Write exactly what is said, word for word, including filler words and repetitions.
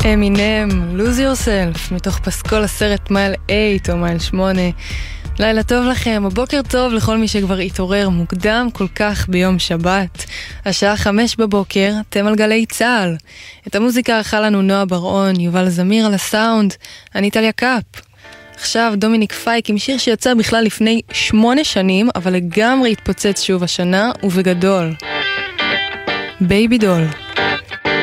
אמינם, Lose Yourself, מתוך פסקול הסרט מייל שמונה או מייל שמונה. לילה טוב לכם, הבוקר טוב לכל מי שכבר התעורר מוקדם כל כך ביום שבת. השעה חמש בבוקר, אתם על גלי צהל. את המוזיקה ערכה לנו נועה בר-און, יובל זמיר על הסאונד, אני טליה קאפ. עכשיו דומיניק פייק עם שיר שיצא בכלל לפני שמונה שנים, אבל לגמרי התפוצץ שוב השנה ובגדול. בייבי דול.